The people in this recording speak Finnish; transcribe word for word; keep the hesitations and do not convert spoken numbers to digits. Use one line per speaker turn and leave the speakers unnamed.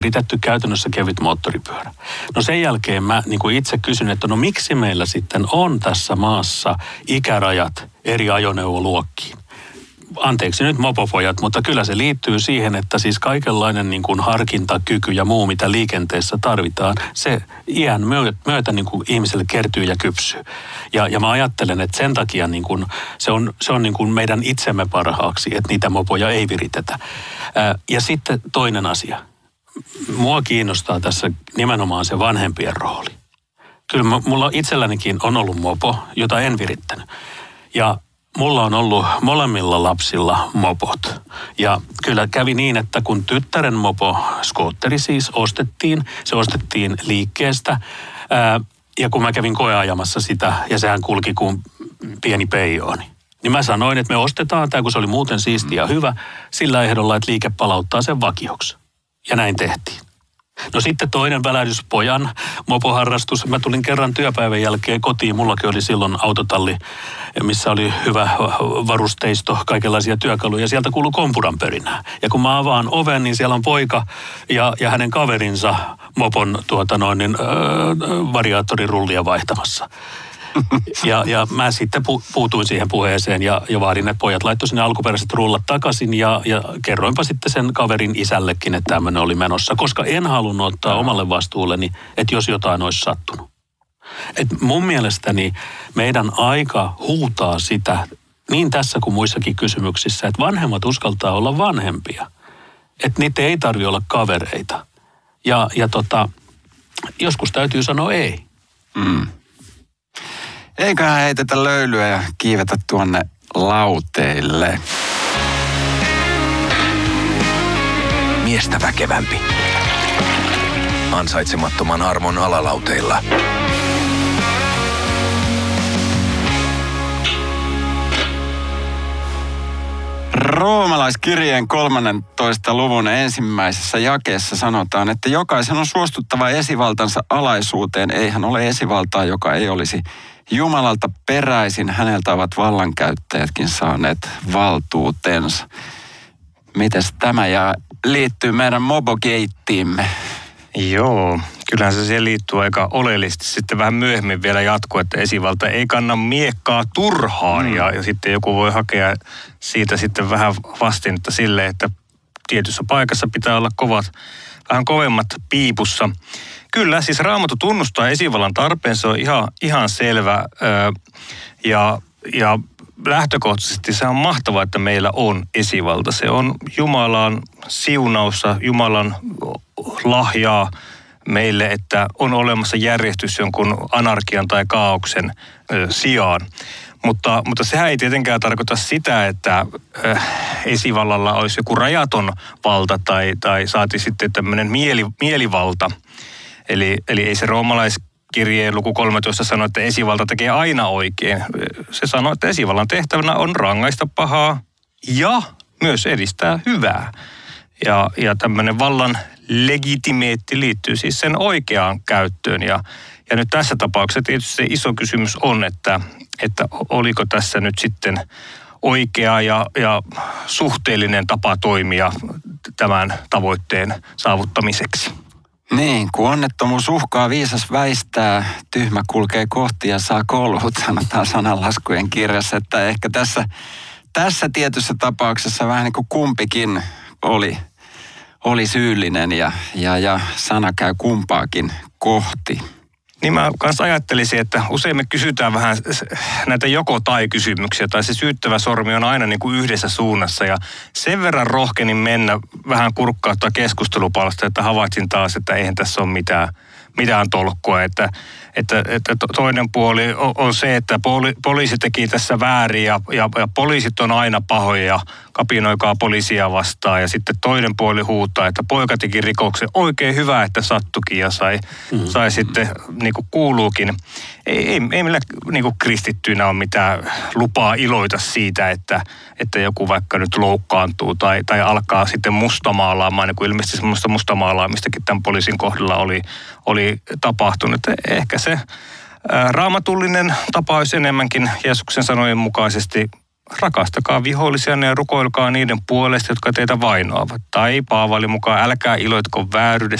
Ritetty käytännössä kevyt moottoripyörä. No sen jälkeen mä niin kuin itse kysyn, että no miksi meillä sitten on tässä maassa ikärajat eri ajoneuvoluokkiin? Anteeksi nyt mopopojat, mutta kyllä se liittyy siihen, että siis kaikenlainen niin kuin harkintakyky ja muu, mitä liikenteessä tarvitaan, se iän myötä niin kuin ihmiselle kertyy ja kypsyy. Ja, ja mä ajattelen, että sen takia niin kuin, se on, se on niin kuin meidän itsemme parhaaksi, että niitä mopoja ei viritetä. Ää, ja sitten toinen asia. Mua kiinnostaa tässä nimenomaan se vanhempien rooli. Kyllä mulla itsellänikin on ollut mopo, jota en virittänyt. Ja mulla on ollut molemmilla lapsilla mopot. Ja kyllä kävi niin, että kun tyttären mopo, skootteri siis, ostettiin, se ostettiin liikkeestä. Ää, ja kun mä kävin koeajamassa sitä, ja sehän kulki kuin pieni peijooni. Niin mä sanoin, että me ostetaan tämä, kun se oli muuten siisti ja hyvä, sillä ehdolla, että liike palauttaa sen vakioksi. Ja näin tehtiin. No sitten toinen välähdys, pojan mopoharrastus. Mä tulin kerran työpäivän jälkeen kotiin. Mullakin oli silloin autotalli, missä oli hyvä varusteisto, kaikenlaisia työkaluja. Sieltä kuului kompuran pörinää. Ja kun mä avaan oven, niin siellä on poika ja, ja hänen kaverinsa mopon tuota noin, niin, öö, variaattorirullia vaihtamassa. Ja, ja mä sitten pu, puutuin siihen puheeseen ja, ja vaadin, että pojat laittoi sinne alkuperäiset rullat takaisin ja, ja kerroinpa sitten sen kaverin isällekin, että tämmöinen oli menossa, koska en halunnut ottaa omalle vastuulleni, että jos jotain olisi sattunut. Et mun mielestäni meidän aika huutaa sitä, niin tässä kuin muissakin kysymyksissä, että vanhemmat uskaltaa olla vanhempia. Että niitä ei tarvitse olla kavereita. Ja, ja tota, joskus täytyy sanoa ei.
Mm. Eiköhän heitetä löylyä ja kiivetä tuonne lauteille.
Miestä väkevämpi. Ansaitsemattoman armon alalauteilla.
Roomalaiskirjeen kolmannentoista luvun ensimmäisessä jakeessa sanotaan, että jokaisen on suostuttava esivaltansa alaisuuteen. Ei hän ole esivaltaa, joka ei olisi Jumalalta peräisin. Häneltä ovat vallankäyttäjätkin saaneet valtuutensa. Mites tämä ja liittyy meidän mobogeittiimme?
Joo, kyllähän se siihen liittyy aika oleellisesti. Sitten vähän myöhemmin vielä jatkuu, että esivalta ei kanna miekkaa turhaan. Mm. Ja, ja sitten joku voi hakea siitä sitten vähän vastinetta sille, että tietyssä paikassa pitää olla kovat, vähän kovemmat piipussa. Kyllä, siis Raamattu tunnustaa esivallan tarpeen, se on ihan, ihan selvä. Ja, ja lähtökohtaisesti se on mahtavaa, että meillä on esivalta. Se on Jumalan siunausta, Jumalan lahjaa meille, että on olemassa järjestys jonkun anarkian tai kaaoksen sijaan. Mutta, mutta sehän ei tietenkään tarkoita sitä, että äh, esivallalla olisi joku rajaton valta tai, tai saati sitten tämmöinen mieli, mielivalta. Eli, eli ei se roomalaiskirjeen luku kolmetoista sano, että esivalta tekee aina oikein. Se sanoo, että esivallan tehtävänä on rangaista pahaa ja myös edistää hyvää. Ja, ja tämmöinen vallan legitimeetti liittyy siis sen oikeaan käyttöön. Ja, ja nyt tässä tapauksessa tietysti se iso kysymys on, että, että oliko tässä nyt sitten oikea ja, ja suhteellinen tapa toimia tämän tavoitteen saavuttamiseksi.
Niin, kun onnettomuus uhkaa, viisas väistää, tyhmä kulkee kohti ja saa kolhut, sanotaan sananlaskujen kirjassa, että ehkä tässä, tässä tietyssä tapauksessa vähän niin kuin kumpikin oli, oli syyllinen ja, ja, ja sana käy kumpaakin kohti.
Niin mä kanssa ajattelisin, että usein me kysytään vähän näitä joko-tai-kysymyksiä, tai se syyttävä sormi on aina niin kuin yhdessä suunnassa, ja sen verran rohkenin mennä vähän kurkkauttaa keskustelupalsta, että havaitsin taas, että eihän tässä ole mitään, mitään tolkkua, että, että, että toinen puoli on, on se, että poli, poliisi teki tässä väärin, ja, ja, ja poliisit on aina pahoja, ja kapinoikaa poliisia vastaan, ja sitten toinen puoli huutaa, että poika teki rikoksen, oikein hyvä, että sattukin, ja sai, mm-hmm. sai sitten, niin kuin kuuluukin. Ei, ei, ei meillä niin kuin kristittyinä ole mitään lupaa iloita siitä, että, että joku vaikka nyt loukkaantuu, tai, tai alkaa sitten mustamaalaamaan, niin kuin ilmeisesti semmoista mustamaalaamistakin tämän poliisin kohdalla oli, oli tapahtunut. Ehkä se ää, raamatullinen tapa olisi enemmänkin Jeesuksen sanojen mukaisesti rakastakaa vihollisianne ja rukoilkaa niiden puolesta, jotka teitä vainoavat. Tai Paavali mukaan, älkää iloitko vääryydestä,